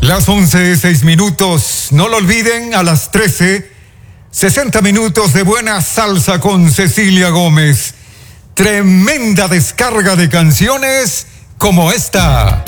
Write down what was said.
Las 11:06. No lo olviden, a las 13, 60 minutos de buena salsa con Cecilia Gómez. Tremenda descarga de canciones como esta.